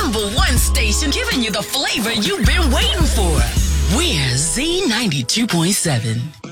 number one station giving you the flavor you've been waiting for. We're Z92.7.